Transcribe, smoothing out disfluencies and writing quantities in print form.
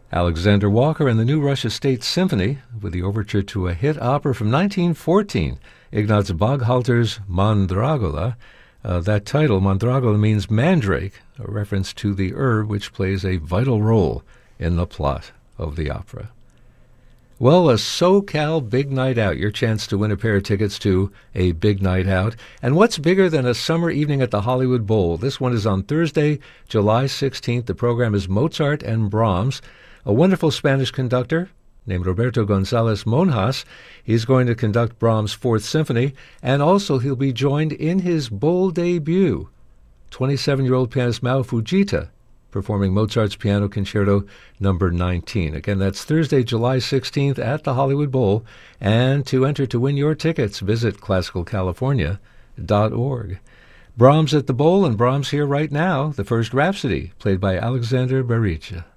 Alexander Walker and the New Russia State Symphony with the overture to a hit opera from 1914, Ignaz Baghalter's Mandragola. That title, Mandragola, means mandrake, a reference to the herb which plays a vital role in the plot of the opera. Well, a SoCal Big Night Out, your chance to win a pair of tickets to a big night out. And what's bigger than a summer evening at the Hollywood Bowl? This one is on Thursday, July 16th. The program is Mozart and Brahms. A wonderful Spanish conductor named Roberto González Monjas. He's going to conduct Brahms' Fourth Symphony, and also he'll be joined in his Bowl debut, 27-year-old pianist Mao Fujita, performing Mozart's Piano Concerto No. 19. Again, that's Thursday, July 16th at the Hollywood Bowl. And to enter to win your tickets, visit classicalcalifornia.org. Brahms at the Bowl, and Brahms here right now, the first Rhapsody, played by Alexander Barycha.